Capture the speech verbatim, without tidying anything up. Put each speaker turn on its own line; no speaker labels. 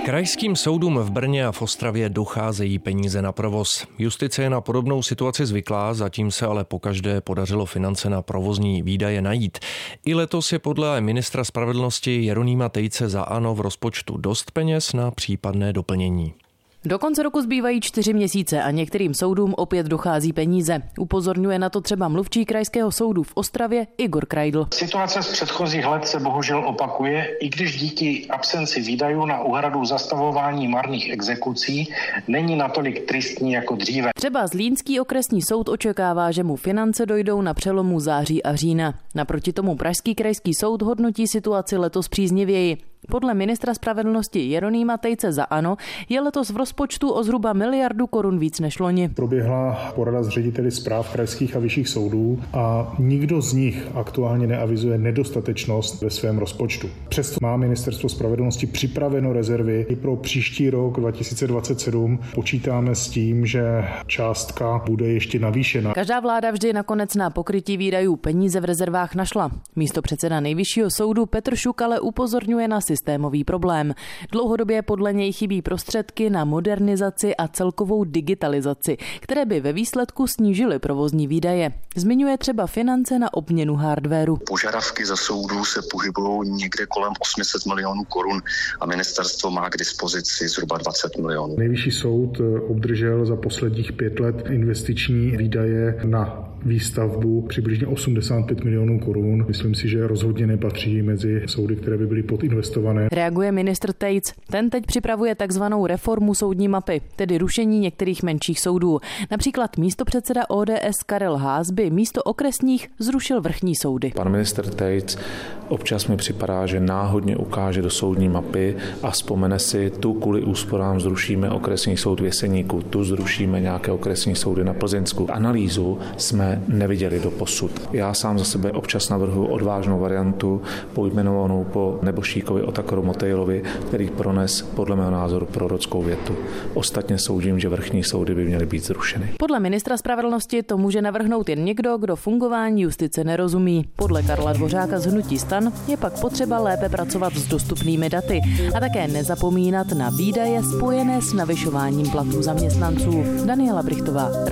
Krajským soudům v Brně a v Ostravě docházejí peníze na provoz. Justice je na podobnou situaci zvyklá, zatím se ale pokaždé podařilo finance na provozní výdaje najít. I letos je podle ministra spravedlnosti Jeronýma Tejce za ANO v rozpočtu dost peněz na případné doplnění.
Do konce roku zbývají čtyři měsíce a některým soudům opět dochází peníze. Upozorňuje na to třeba mluvčí Krajského soudu v Ostravě Igor Krajdl.
Situace z předchozích let se bohužel opakuje, i když díky absenci výdajů na úhradu zastavování marných exekucí není natolik tristní jako dříve.
Třeba Zlínský okresní soud očekává, že mu finance dojdou na přelomu září a října. Naproti tomu Pražský krajský soud hodnotí situaci letos příznivěji. Podle ministra spravedlnosti Jeronýma Tejce za ANO je letos v rozpočtu o zhruba miliardu korun víc než loni.
Proběhla porada s řediteli správ krajských a vyšších soudů a nikdo z nich aktuálně neavizuje nedostatečnost ve svém rozpočtu. Přesto má ministerstvo spravedlnosti připraveno rezervy i pro příští rok dva tisíce dvacet sedm. Počítáme s tím, že částka bude ještě navýšena.
Každá vláda vždy nakonec na pokrytí výdajů peníze v rezervách našla. Místopředseda Nejvyššího soudu Petr Šuk ale upozorňuje na systémový problém. Dlouhodobě podle něj chybí prostředky na modernizaci a celkovou digitalizaci, které by ve výsledku snížily provozní výdaje. Zmiňuje třeba finance na obměnu hardwaru.
Požadavky za soudů se pohybují někde kolem osm set milionů korun a ministerstvo má k dispozici zhruba dvacet milionů.
Nejvyšší soud obdržel za posledních pět let investiční výdaje na výstavbu přibližně osmdesát pět milionů korun. Myslím si, že rozhodně nepatří mezi soudy, které by byly podinvestované.
Reaguje ministr Tejc. Ten teď připravuje takzvanou reformu soudní mapy, tedy rušení některých menších soudů. Například místopředseda O D S Karel Haas by místo okresních zrušil vrchní soudy.
Pan ministr Tejc občas mi připadá, že náhodně ukáže do soudní mapy a vzpomene si, tu kvůli úsporám zrušíme okresní soud v Jeseníku, tu zrušíme nějaké okresní soudy na Plzeňsku. Analýzu jsme neviděli do posud. Já sám za sebe občas navrhuji odvážnou variantu pojmenovanou po neboštíkovi Otakoru Motejlovi, který prones podle mého názoru prorockou větu. Ostatně soudím, že vrchní soudy by měly být zrušeny.
Podle ministra spravedlnosti to může navrhnout jen někdo, kdo fungování justice nerozumí. Podle Karla Dvořáka z hnutí STAN je pak potřeba lépe pracovat s dostupnými daty a také nezapomínat na výdaje spojené s navyšováním platů zaměstnanců. Daniela Brichtová.